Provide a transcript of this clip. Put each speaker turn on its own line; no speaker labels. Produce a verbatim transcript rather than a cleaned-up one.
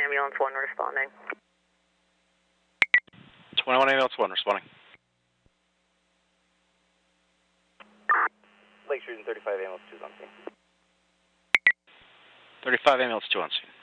Ambulance one responding.
twenty-one Ambulance one responding.
Lake Street and thirty-five Ambulance two on scene.
thirty-five Ambulance two on scene.